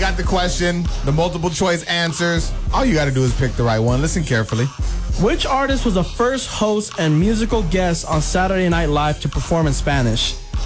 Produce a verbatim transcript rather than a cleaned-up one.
got the question, the multiple choice answers. All you got to do is pick the right one. Listen carefully. Which artist was the first host and musical guest on Saturday Night Live to perform in Spanish?